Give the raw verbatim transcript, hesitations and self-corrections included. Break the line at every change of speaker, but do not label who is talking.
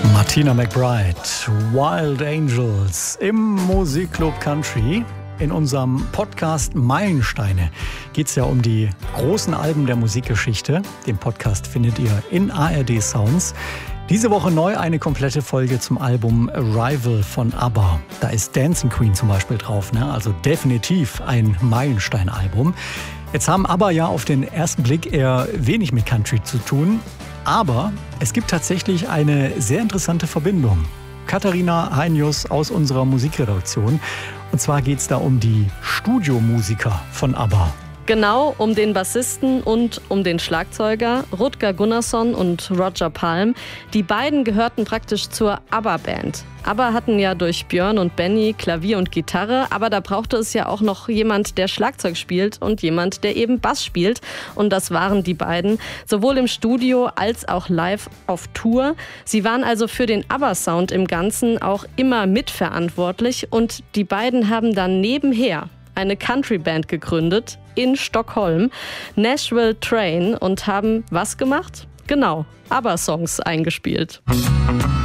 Martina McBride, Wild Angels im Musikclub Country. In unserem Podcast Meilensteine geht es ja um die großen Alben der Musikgeschichte. Den Podcast findet ihr in A R D Sounds. Diese Woche neu eine komplette Folge zum Album Arrival von ABBA. Da ist Dancing Queen zum Beispiel drauf, ne? Also definitiv ein Meilenstein-Album. Jetzt haben ABBA ja auf den ersten Blick eher wenig mit Country zu tun. Aber es gibt tatsächlich eine sehr interessante Verbindung. Katharina Heinius aus unserer Musikredaktion. Und zwar geht es da um die Studiomusiker von ABBA.
Genau, um den Bassisten und um den Schlagzeuger Rutger Gunnarsson und Roger Palm. Die beiden gehörten praktisch zur ABBA-Band. ABBA hatten ja durch Björn und Benny Klavier und Gitarre, aber da brauchte es ja auch noch jemand, der Schlagzeug spielt und jemand, der eben Bass spielt. Und das waren die beiden, sowohl im Studio als auch live auf Tour. Sie waren also für den ABBA-Sound im Ganzen auch immer mitverantwortlich und die beiden haben dann nebenher eine Country-Band gegründet in Stockholm, Nashville Train, und haben was gemacht? Genau, ABBA-Songs eingespielt.